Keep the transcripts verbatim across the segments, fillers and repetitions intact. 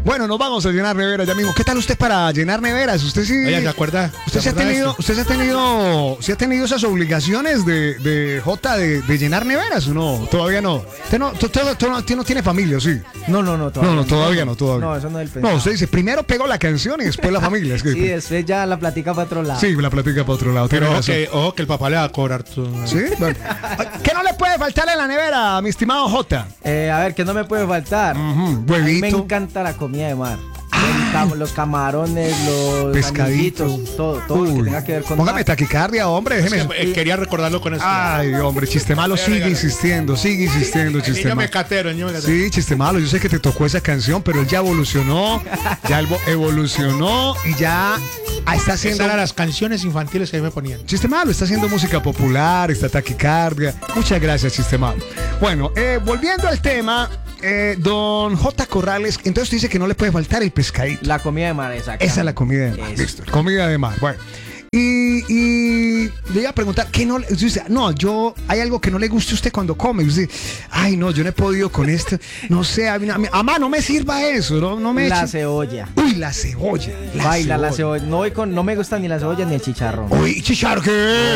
Bueno, nos vamos a llenar neveras ya mismo. ¿Qué tal usted para llenar neveras? Usted sí. Oye, ¿se acuerda? Usted se ha tenido, usted se ha tenido, se ha tenido esas obligaciones de, de J de, de llenar neveras, ¿o no? Todavía no. Usted no, usted, usted no, usted no tiene familia, ¿sí? No, no, no, todavía no. No, todavía no, todavía. No, eso no es el pensado. No, usted dice, primero pegó la canción y después la familia. Es que, sí, después ya la platica para otro lado. Sí, la platica para otro lado. Pero ojo que, ojo que el papá le va a cobrar todo. ¿Sí? Bueno. ¿Qué no le puede faltar en la nevera, mi estimado J? Eh, a ver, ¿qué no me puede faltar? Uh-huh. A mí me encanta la comida de mar. Cam- los camarones, los pescaditos, todo, todo lo que tenga que ver con póngame taquicardia, hombre, déjeme. Es que, eh, quería recordarlo con esto. Ay, hombre, chiste malo sigue insistiendo, sigue insistiendo, chiste malo. malo. Catero, niño me catero. Sí, chiste malo, yo sé que te tocó esa canción, pero él ya evolucionó, ya evolucionó y ya está haciendo. Esas eran las canciones infantiles que a mí me ponían. Chiste malo, está haciendo música popular, está taquicardia. Muchas gracias, chiste malo. Bueno, eh, volviendo al tema. Eh, don J. Corrales, entonces usted dice que no le puede faltar el pescadito. La comida de mar, exacto. Esa es la comida de mar. Listo, comida de mar. Bueno. Y, y le iba a preguntar, ¿qué no le dice? No, yo, hay algo que no le guste a usted cuando come. Usted, ay, no, yo no he podido con esto. No sé, a mí, a mí, amá, no me sirva eso. No, no me La eche. cebolla. Uy, la cebolla. La Baila cebolla. la cebolla. No, voy con, no me gusta ni la cebolla ni el chicharrón. Uy, chicharrón, ¿qué?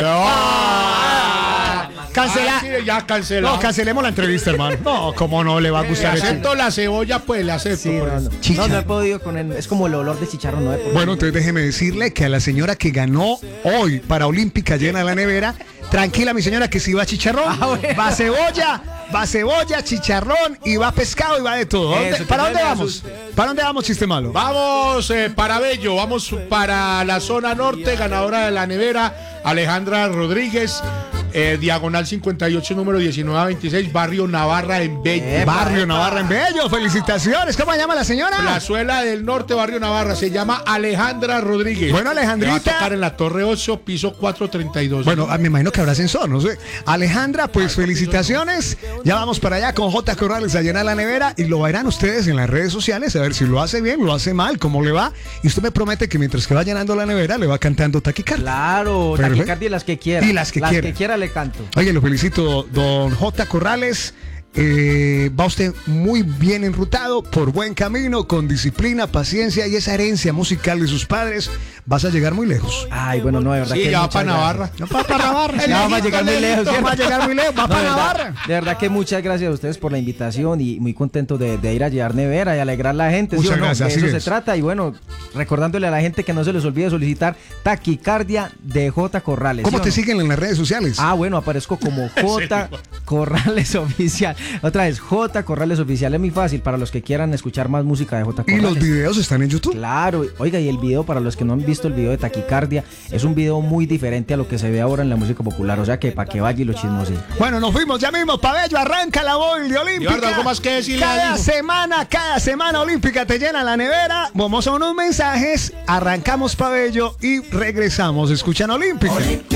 Ah, cancela. Ah, sí, ya canceló. No, cancelemos la entrevista, hermano. No, cómo no le va a Le gustar eso. acepto la cebolla, pues le acepto. Sí, por no, eso. no. Chicharrón. No, no he podido con el, es como el olor de chicharrón, no he podido. Bueno, entonces déjeme decirle que a la señora que ganó hoy para Olímpica llena la nevera, tranquila mi señora que si va chicharrón, Ah, bueno. va cebolla, va cebolla, chicharrón y va pescado y va de todo. ¿Dónde- Eso, ¿Para que dónde no me vamos? asuste. ¿Para dónde vamos, chiste malo? Vamos eh, para Bello, vamos para la zona norte, ganadora de la nevera, Alejandra Rodríguez, eh, diagonal cincuenta y ocho, número diecinueve veintiséis, barrio Navarra en Bello. Eh, Barrio epa. Navarra en Bello, felicitaciones. ¿Cómo se llama la señora? Plazuela del Norte, barrio Navarra, se llama Alejandra Rodríguez. Bueno, Alejandrita. Le va a tocar en la Torre ocho, piso cuatrocientos treinta y dos. Bueno, ah, me imagino que habrá ascensor, no sé. Alejandra, pues felicitaciones. Ya vamos para allá con J. Corrales a llenar la nevera y lo verán ustedes en las redes sociales a ver si lo hace bien, lo hace mal, cómo le va. Y usted me promete que mientras que va llenando la nevera le va cantando taquicardia. Claro, Perfecto. taquicardia y las que quiera. Y las que quiera. Las que quiera le canto. Oye, lo felicito, don J. Corrales. Eh, va usted muy bien enrutado, por buen camino, con disciplina, paciencia y esa herencia musical de sus padres. Vas a llegar muy lejos. Ay, bueno, no, de verdad Sí, que ya va muchas para Navarra. gracias. No va para Navarra. Ya vamos a llegar muy lejos. Va a llegar muy lejos. Va No, para de verdad, Navarra. de verdad que muchas gracias a ustedes por la invitación y muy contento de, de ir a llevar nevera y alegrar a la gente. Muchas ¿sí o no? gracias, De así eso es. se trata y bueno, recordándole a la gente que no se les olvide solicitar taquicardia de J. Corrales. ¿Cómo ¿sí o te no? siguen en las redes sociales? Ah, bueno, aparezco como J. Corrales Oficial. Otra vez, J. Corrales Oficial. Es muy fácil para los que quieran escuchar más música de J. Y Corrales. los videos están en YouTube. Claro, oiga, y el video, para los que no han visto el video de Taquicardia, es un video muy diferente a lo que se ve ahora en la música popular, o sea que para que vaya y lo chismose. Bueno, nos fuimos ya mismo, Pabello, arranca la voz de Olímpica. Eduardo, ¿algo más que decirle a Cada alguien? semana, cada semana Olímpica te llena la nevera. Vamos a unos mensajes, arrancamos Pabello y regresamos. Escuchan Olímpica.